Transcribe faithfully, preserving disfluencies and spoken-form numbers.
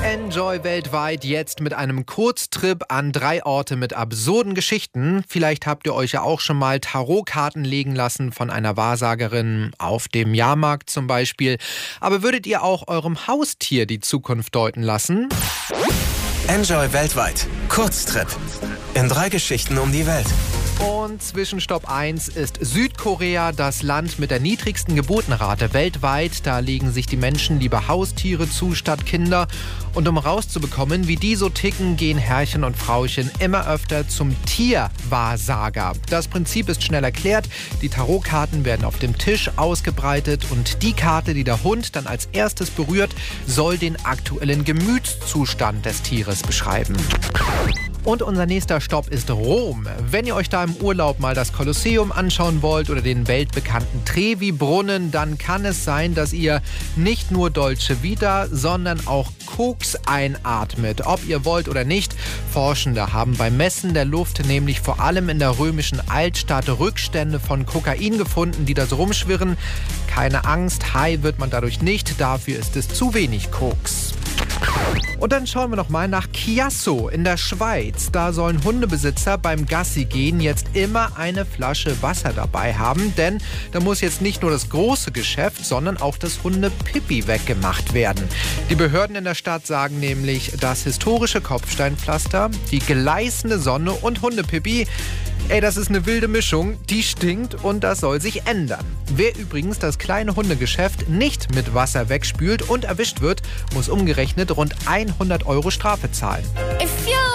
Enjoy weltweit jetzt mit einem Kurztrip an drei Orte mit absurden Geschichten. Vielleicht habt ihr euch ja auch schon mal Tarotkarten legen lassen von einer Wahrsagerin auf dem Jahrmarkt zum Beispiel. Aber würdet ihr auch eurem Haustier die Zukunft deuten lassen? Enjoy weltweit. Kurztrip. In drei Geschichten um die Welt. Und Zwischenstopp eins ist Südkorea, das Land mit der niedrigsten Geburtenrate weltweit. Da legen sich die Menschen lieber Haustiere zu statt Kinder. Und um rauszubekommen, wie die so ticken, gehen Herrchen und Frauchen immer öfter zum Tierwahrsager. Das Prinzip ist schnell erklärt. Die Tarotkarten werden auf dem Tisch ausgebreitet und die Karte, die der Hund dann als erstes berührt, soll den aktuellen Gemütszustand des Tieres beschreiben. Und unser nächster Stopp ist Rom. Wenn ihr euch da im Urlaub mal das Kolosseum anschauen wollt oder den weltbekannten Trevi-Brunnen, dann kann es sein, dass ihr nicht nur Dolce Vita, sondern auch Koks einatmet. Ob ihr wollt oder nicht, Forschende haben beim Messen der Luft nämlich vor allem in der römischen Altstadt Rückstände von Kokain gefunden, die da so rumschwirren. Keine Angst, high wird man dadurch nicht, dafür ist es zu wenig Koks. Und dann schauen wir noch mal nach Chiasso in der Schweiz. Da sollen Hundebesitzer beim Gassi gehen jetzt immer eine Flasche Wasser dabei haben, denn da muss jetzt nicht nur das große Geschäft, sondern auch das Hundepipi weggemacht werden. Die Behörden in der Stadt sagen nämlich, das historische Kopfsteinpflaster, die gleißende Sonne und Hundepipi, ey, das ist eine wilde Mischung, die stinkt und das soll sich ändern. Wer übrigens das kleine Hundegeschäft nicht mit Wasser wegspült und erwischt wird, muss umgerechnet rund hundert Euro Strafe zahlen. If you